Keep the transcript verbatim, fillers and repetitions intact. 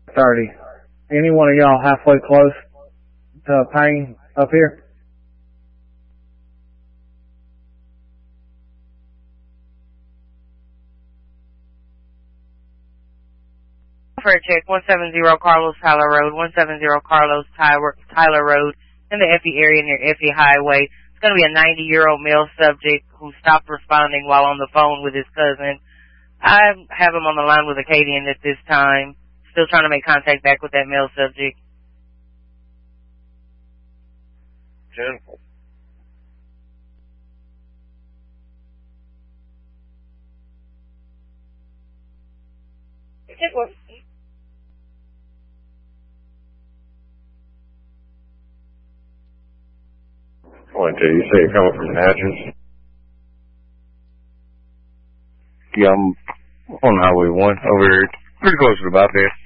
thirty. Any one of y'all halfway close to Payne up here? For a check, one seventy Carlos Tyler Road, one seventy Carlos Tyler Road in the Effie area near Effie Highway. It's going to be a ninety-year-old male subject who stopped responding while on the phone with his cousin. I have him on the line with Acadian at this time. Still trying to make contact back with that male subject. Jennifer. It was. One, two, you say you're coming from Natchez? Yeah, I'm on Highway one over here, pretty close to the bypass.